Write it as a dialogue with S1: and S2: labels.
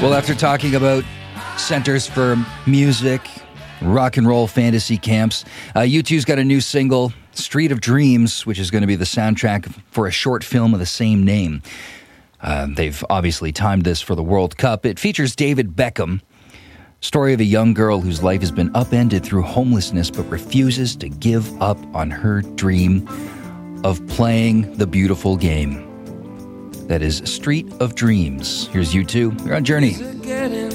S1: Well, after talking about centers for music, rock and roll fantasy camps, U2's got a new single, Street of Dreams, which is going to be the soundtrack for a short film of the same name. They've obviously timed this for the World Cup. It features David Beckham, story of a young girl whose life has been upended through homelessness but refuses to give up on her dream of playing the beautiful game. That is Street of Dreams. Here's U2. You're on Journey.